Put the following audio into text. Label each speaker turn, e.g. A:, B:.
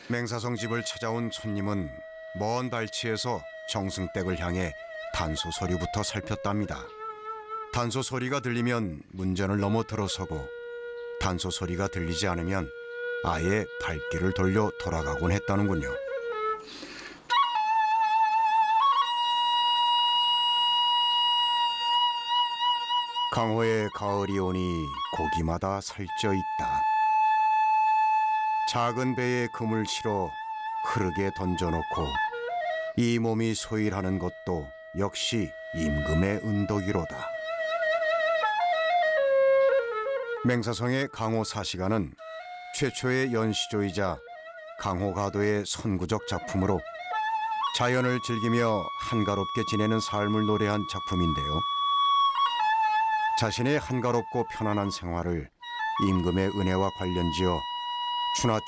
A: 맹사성 집을 찾아온 손님은 먼 발치에서 정승댁을 향해 단소 소리부터 살폈답니다. 단소 소리가 들리면 문전을 넘어 들어서고 단소 소리가 들리지 않으면 아예 발길을 돌려 돌아가곤 했다는군요. 강호의 가을이 오니 고기마다 살쪄 있다. 작은 배에 금을 실어 흐르게 던져놓고 이 몸이 소일하는 것도 역시 임금의 은덕이로다. 맹사성의 강호 사시가는 최초의 연시조이자 강호가도의 선구적 작품으로 자연을 즐기며 한가롭게 지내는 삶을 노래한 작품인데요. 자신의 한가롭고 편안한 생활을 임금의 은혜와 관련지어